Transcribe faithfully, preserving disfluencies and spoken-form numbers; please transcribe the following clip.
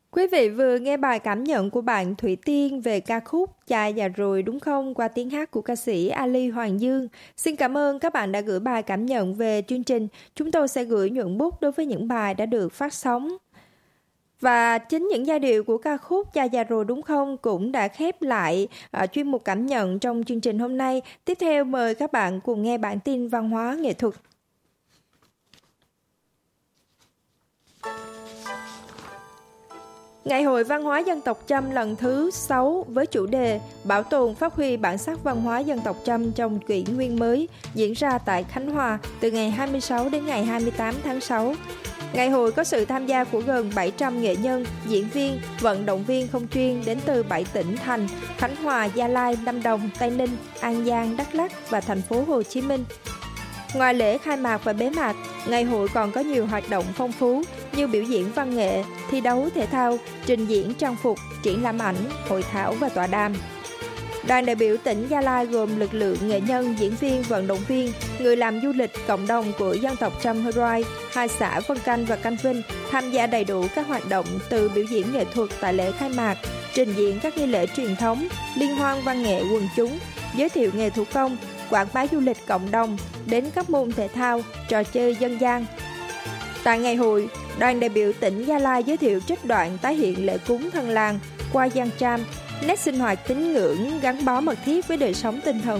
Quý vị vừa nghe bài cảm nhận của bạn Thủy Tiên về ca khúc Cha già rồi đúng không qua tiếng hát của ca sĩ Ali Hoàng Dương. Xin cảm ơn các bạn đã gửi bài cảm nhận về chương trình. Chúng tôi sẽ gửi nhuận bút đối với những bài đã được phát sóng. Và chính những giai điệu của ca khúc Cha già rồi đúng không cũng đã khép lại uh, chuyên mục cảm nhận trong chương trình hôm nay. Tiếp theo mời các bạn cùng nghe bản tin văn hóa nghệ thuật. Ngày hội văn hóa dân tộc Chăm lần thứ sáu với chủ đề Bảo tồn phát huy bản sắc văn hóa dân tộc Chăm trong kỷ nguyên mới diễn ra tại Khánh Hòa từ ngày hai mươi sáu đến ngày hai mươi tám tháng sáu. Ngày hội có sự tham gia của gần bảy trăm nghệ nhân, diễn viên, vận động viên không chuyên đến từ bảy tỉnh thành Khánh Hòa, Gia Lai, Lâm Đồng, Tây Ninh, An Giang, Đắk Lắk và thành phố Hồ Chí Minh. Ngoài lễ khai mạc và bế mạc, ngày hội còn có nhiều hoạt động phong phú như biểu diễn văn nghệ, thi đấu thể thao, trình diễn trang phục, triển lãm ảnh, hội thảo và tọa đàm. Đoàn đại biểu tỉnh Gia Lai gồm lực lượng nghệ nhân, diễn viên, vận động viên, người làm du lịch, cộng đồng của dân tộc Chăm Hơ Rai, hai xã Vân Canh và Canh Vinh tham gia đầy đủ các hoạt động từ biểu diễn nghệ thuật tại lễ khai mạc, trình diễn các nghi lễ truyền thống, liên hoan văn nghệ quần chúng, giới thiệu nghề thủ công, quảng bá du lịch cộng đồng đến các môn thể thao, trò chơi dân gian. Tại ngày hội, đoàn đại biểu tỉnh Gia Lai giới thiệu trích đoạn tái hiện lễ cúng thân làng qua Giang Tram, nét sinh hoạt tín ngưỡng gắn bó mật thiết với đời sống tinh thần